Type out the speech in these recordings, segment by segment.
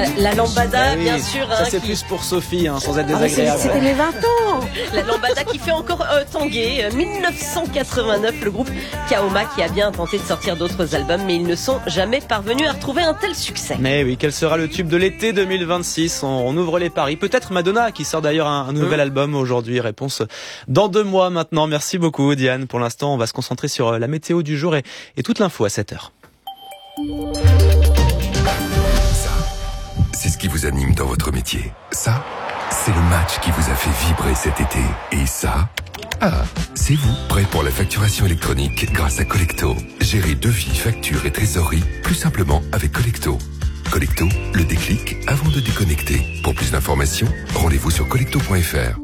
La lambada, bien sûr. Ça, c'est plus pour Sophie, sans être désagréable. C'était mes 20 ans. La lambada qui fait encore tanguer. 1989, le groupe Kaoma qui a bien tenté de sortir d'autres albums, mais ils ne sont jamais parvenus à retrouver un tel succès. Mais oui, quel sera le tube de l'été 2026 ? On ouvre les paris. Peut-être Madonna qui sort d'ailleurs un nouvel album aujourd'hui. Réponse dans 2 mois maintenant. Merci beaucoup Diane. Pour l'instant, on va se concentrer sur la météo du jour et toute l'info à 7h. Ça, c'est ce qui vous anime dans votre métier. Ça, c'est le match qui vous a fait vibrer cet été. Et ça, c'est vous, prêt pour la facturation électronique grâce à Collecto. Gérez devis, factures et trésorerie plus simplement avec Collecto. Collecto, le déclic avant de déconnecter. Pour plus d'informations, rendez-vous sur collecto.fr.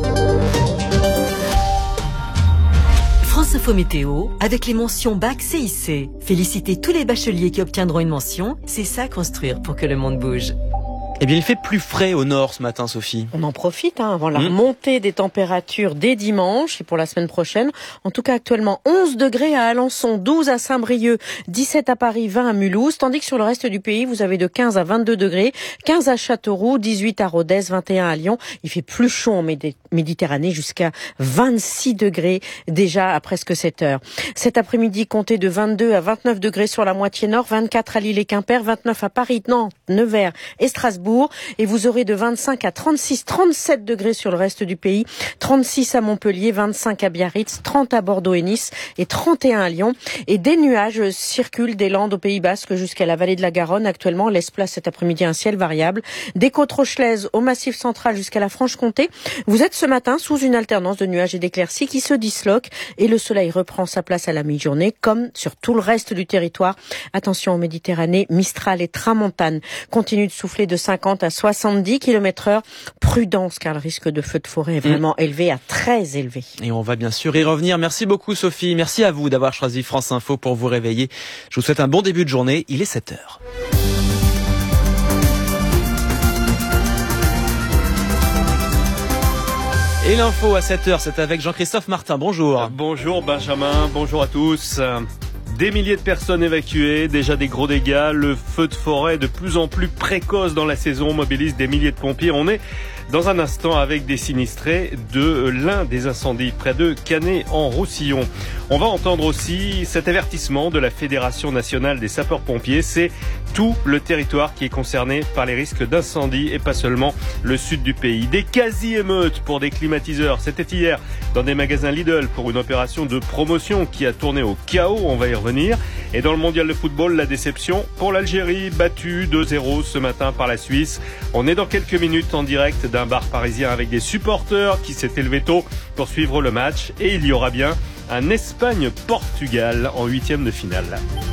France Info Météo, avec les mentions Bac CIC. Félicitez tous les bacheliers qui obtiendront une mention. C'est ça construire pour que le monde bouge. Eh bien, il fait plus frais au nord ce matin, Sophie. On en profite avant la montée des températures dès dimanche et pour la semaine prochaine. En tout cas, actuellement, 11 degrés à Alençon, 12 à Saint-Brieuc, 17 à Paris, 20 à Mulhouse. Tandis que sur le reste du pays, vous avez de 15 à 22 degrés, 15 à Châteauroux, 18 à Rodez, 21 à Lyon. Il fait plus chaud en Méditerranée, jusqu'à 26 degrés déjà à presque 7 heures. Cet après-midi, comptez de 22 à 29 degrés sur la moitié nord, 24 à Lille et Quimper, 29 à Paris, Nantes, Nevers et Strasbourg. Et vous aurez de 25 à 36, 37 degrés sur le reste du pays, 36 à Montpellier, 25 à Biarritz, 30 à Bordeaux et Nice et 31 à Lyon. Et des nuages circulent des Landes au Pays Basque jusqu'à la vallée de la Garonne. Actuellement, laisse place cet après-midi à un ciel variable. Des côtes rochelaises au Massif central jusqu'à la Franche-Comté. Vous êtes ce matin sous une alternance de nuages et d'éclaircies qui se disloquent et le soleil reprend sa place à la mi-journée comme sur tout le reste du territoire. Attention aux Méditerranée, Mistral et Tramontane continuent de souffler de 50 à 70 km/h. Prudence car le risque de feu de forêt est vraiment élevé à très élevé. Et on va bien sûr y revenir. Merci beaucoup Sophie. Merci à vous d'avoir choisi France Info pour vous réveiller. Je vous souhaite un bon début de journée. Il est 7h. Et l'info à 7h, c'est avec Jean-Christophe Martin. Bonjour. Bonjour Benjamin, bonjour à tous. Des milliers de personnes évacuées, déjà des gros dégâts. Le feu de forêt de plus en plus précoce dans la saison mobilise des milliers de pompiers. On est dans un instant avec des sinistrés de l'un des incendies près de Canet-en-Roussillon. On va entendre aussi cet avertissement de la Fédération nationale des sapeurs-pompiers. C'est tout le territoire qui est concerné par les risques d'incendie et pas seulement le sud du pays. Des quasi-émeutes pour des climatiseurs. C'était hier dans des magasins Lidl pour une opération de promotion qui a tourné au chaos. On va y revenir. Et dans le mondial de football, la déception pour l'Algérie, battue 2-0 ce matin par la Suisse. On est dans quelques minutes en direct d'un bar parisien avec des supporters qui s'étaient levés tôt pour suivre le match. Et il y aura bien un Espagne-Portugal en 8e de finale.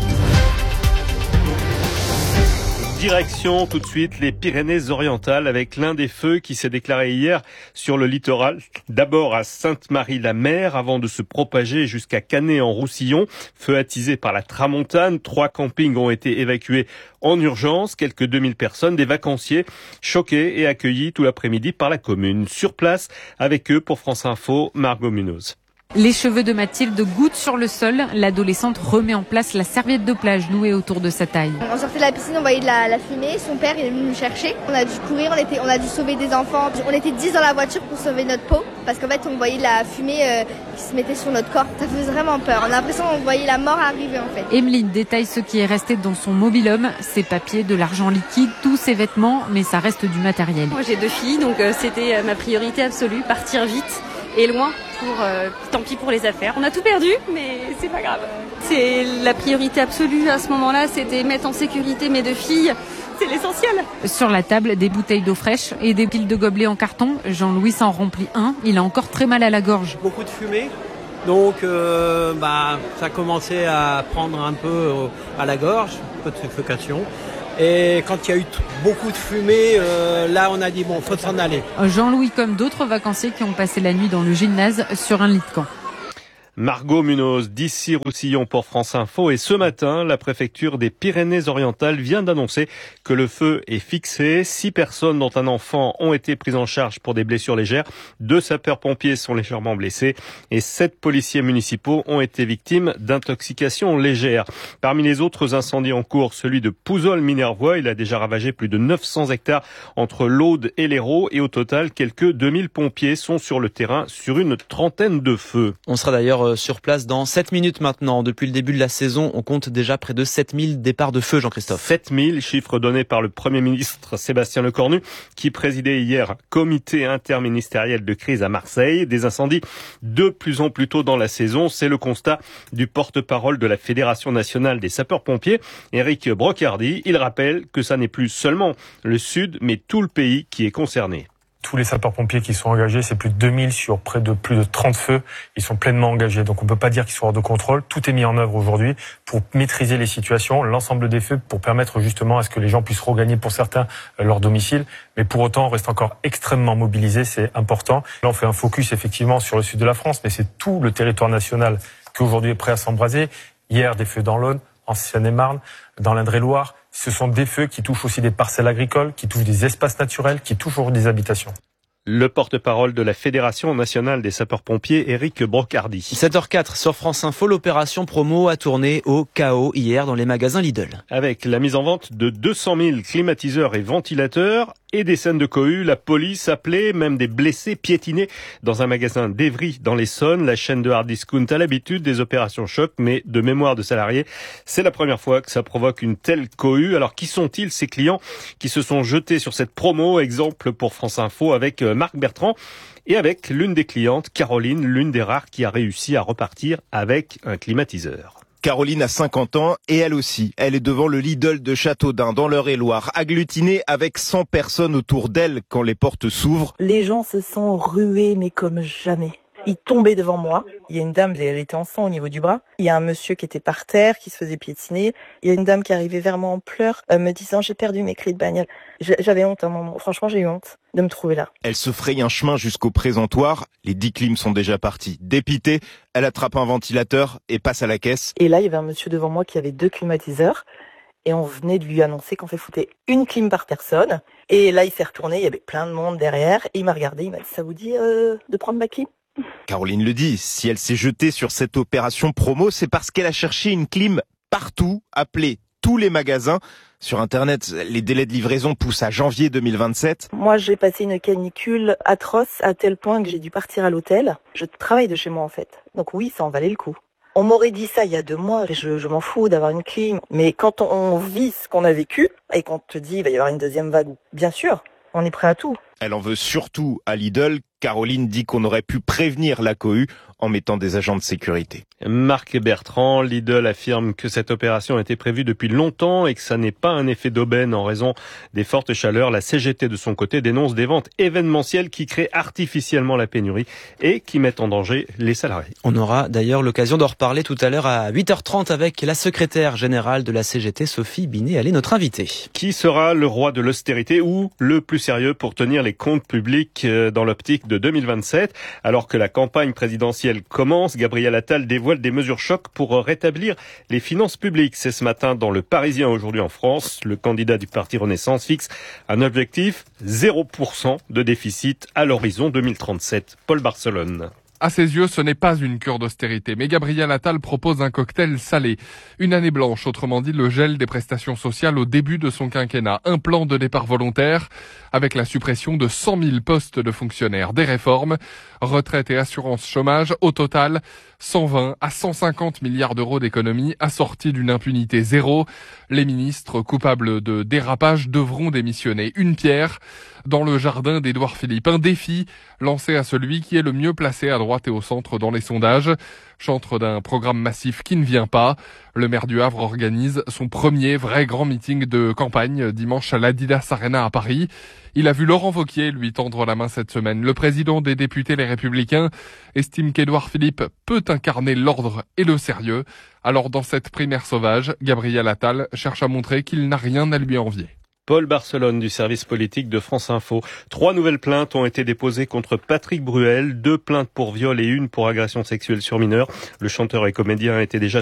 Direction tout de suite les Pyrénées-Orientales avec l'un des feux qui s'est déclaré hier sur le littoral. D'abord à Sainte-Marie-la-Mer avant de se propager jusqu'à Canet-en-Roussillon. Feu attisé par la Tramontane. 3 campings ont été évacués en urgence. Quelques 2000 personnes, des vacanciers choqués et accueillis tout l'après-midi par la commune. Sur place avec eux pour France Info, Margot Munoz. Les cheveux de Mathilde goûtent sur le sol. L'adolescente remet en place la serviette de plage nouée autour de sa taille. On sortait de la piscine, on voyait de la fumée. Son père est venu nous chercher. On a dû courir, on a dû sauver des enfants. On était 10 dans la voiture pour sauver notre peau. Parce qu'en fait, on voyait de la fumée qui se mettait sur notre corps. Ça faisait vraiment peur. On a l'impression qu'on voyait la mort arriver en fait. Emeline détaille ce qui est resté dans son mobil-home. Ses papiers, de l'argent liquide, tous ses vêtements. Mais ça reste du matériel. Moi j'ai 2 filles, donc c'était ma priorité absolue. Partir vite et loin. Tant pis pour les affaires. On a tout perdu, mais c'est pas grave. C'est la priorité absolue à ce moment-là, c'était mettre en sécurité mes 2 filles. C'est l'essentiel. Sur la table, des bouteilles d'eau fraîche et des piles de gobelets en carton. Jean-Louis s'en remplit un. Il a encore très mal à la gorge. Beaucoup de fumée. Donc, ça commençait à prendre un peu à la gorge, un peu de suffocation. Et quand il y a eu beaucoup de fumée, là on a dit bon, faut s'en aller. Jean-Louis comme d'autres vacanciers qui ont passé la nuit dans le gymnase sur un lit de camp. Margot Munoz d'Issy-Roussillon pour France Info. Et ce matin, la préfecture des Pyrénées-Orientales vient d'annoncer que le feu est fixé. 6 personnes, dont un enfant, ont été prises en charge pour des blessures légères. 2 sapeurs-pompiers sont légèrement blessés et 7 policiers municipaux ont été victimes d'intoxication légère. Parmi les autres incendies en cours, celui de Pouzol-Minervois. Il a déjà ravagé plus de 900 hectares entre l'Aude et l'Hérault. Et au total, quelques 2000 pompiers sont sur le terrain sur une trentaine de feux. On sera d'ailleurs sur place dans 7 minutes maintenant. Depuis le début de la saison, on compte déjà près de 7000 départs de feu, Jean-Christophe. 7000, chiffre donné par le Premier ministre Sébastien Lecornu, qui présidait hier un comité interministériel de crise à Marseille. Des incendies de plus en plus tôt dans la saison, c'est le constat du porte-parole de la Fédération nationale des sapeurs-pompiers, Éric Brocardi. Il rappelle que ça n'est plus seulement le sud, mais tout le pays qui est concerné. Tous les sapeurs-pompiers qui sont engagés, c'est plus de 2000 sur près de plus de 30 feux. Ils sont pleinement engagés. Donc on ne peut pas dire qu'ils sont hors de contrôle. Tout est mis en œuvre aujourd'hui pour maîtriser les situations, l'ensemble des feux, pour permettre justement à ce que les gens puissent regagner pour certains leur domicile. Mais pour autant, on reste encore extrêmement mobilisés. C'est important. Là, on fait un focus effectivement sur le sud de la France, mais c'est tout le territoire national qui aujourd'hui est prêt à s'embraser. Hier, des feux dans l'Aune, en Seine-et-Marne, dans l'Indre-et-Loire. Ce sont des feux qui touchent aussi des parcelles agricoles, qui touchent des espaces naturels, qui touchent des habitations. Le porte-parole de la Fédération nationale des sapeurs-pompiers, Éric Brocardi. 7h04 sur France Info, l'opération promo a tourné au chaos hier dans les magasins Lidl. Avec la mise en vente de 200 000 climatiseurs et ventilateurs et des scènes de cohue, la police appelait, même des blessés piétinés dans un magasin d'Evry dans l'Essonne. La chaîne de hard discount a l'habitude des opérations choc, mais de mémoire de salariés, c'est la première fois que ça provoque une telle cohue. Alors qui sont-ils ces clients qui se sont jetés sur cette promo? Exemple pour France Info avec Marc Bertrand et avec l'une des clientes, Caroline, l'une des rares qui a réussi à repartir avec un climatiseur. Caroline a 50 ans et elle aussi, elle est devant le Lidl de Châteaudun dans l'Eure-et-Loire, agglutinée avec 100 personnes autour d'elle quand les portes s'ouvrent. Les gens se sont rués mais comme jamais. Ils tombaient devant moi. Il y a une dame, elle était en sang au niveau du bras. Il y a un monsieur qui était par terre, qui se faisait piétiner. Il y a une dame qui arrivait vers moi en pleurs, me disant j'ai perdu mes clés de bagnole. J'avais honte à un moment. Franchement, j'ai eu honte de me trouver là. Elle se fraye un chemin jusqu'au présentoir. Les 10 clims sont déjà partis. Dépitée, elle attrape un ventilateur et passe à la caisse. Et là, il y avait un monsieur devant moi qui avait 2 climatiseurs. Et on venait de lui annoncer qu'on fait foutre une clim par personne. Et là, il s'est retourné, il y avait plein de monde derrière. Et il m'a regardé, il m'a dit ça vous dit de prendre ma clim? Caroline le dit, si elle s'est jetée sur cette opération promo, c'est parce qu'elle a cherché une clim partout, appelé tous les magasins. Sur Internet, les délais de livraison poussent à janvier 2027. Moi, j'ai passé une canicule atroce à tel point que j'ai dû partir à l'hôtel. Je travaille de chez moi en fait. Donc oui, ça en valait le coup. On m'aurait dit ça il y a 2 mois, je m'en fous d'avoir une clim. Mais quand on vit ce qu'on a vécu et qu'on te dit il va y avoir une deuxième vague, bien sûr, on est prêt à tout. Elle en veut surtout à Lidl. Caroline dit qu'on aurait pu prévenir la cohue en mettant des agents de sécurité. Marc Bertrand, Lidl affirme que cette opération a été prévue depuis longtemps et que ça n'est pas un effet d'aubaine en raison des fortes chaleurs. La CGT de son côté dénonce des ventes événementielles qui créent artificiellement la pénurie et qui mettent en danger les salariés. On aura d'ailleurs l'occasion d'en reparler tout à l'heure à 8h30 avec la secrétaire générale de la CGT, Sophie Binet. Elle est notre invitée. Qui sera le roi de l'austérité ou le plus sérieux pour tenir les comptes publics dans l'optique de 2027? Alors que la campagne présidentielle commence, Gabriel Attal dévoile des mesures choc pour rétablir les finances publiques. C'est ce matin dans Le Parisien aujourd'hui en France. Le candidat du parti Renaissance fixe un objectif 0% de déficit à l'horizon 2037. Paul Barcelone. À ses yeux, ce n'est pas une cure d'austérité, mais Gabriel Attal propose un cocktail salé. Une année blanche, autrement dit le gel des prestations sociales au début de son quinquennat. Un plan de départ volontaire avec la suppression de 100 000 postes de fonctionnaires. Des réformes, retraite et assurance chômage, au total 120 à 150 milliards d'euros d'économies assorties d'une impunité zéro. Les ministres coupables de dérapage devront démissionner. Une pierre dans le jardin d'Édouard Philippe. Un défi lancé à celui qui est le mieux placé à droite et au centre dans les sondages. Chantre d'un programme massif qui ne vient pas. Le maire du Havre organise son premier vrai grand meeting de campagne dimanche à l'Adidas Arena à Paris. Il a vu Laurent Wauquiez lui tendre la main cette semaine. Le président des députés Les Républicains estime qu'Édouard Philippe peut incarner l'ordre et le sérieux. Alors dans cette primaire sauvage, Gabriel Attal cherche à montrer qu'il n'a rien à lui envier. Paul Barcelone du service politique de France Info. 3 nouvelles plaintes ont été déposées contre Patrick Bruel, 2 plaintes pour viol et 1 pour agression sexuelle sur mineur. Le chanteur et comédien était déjà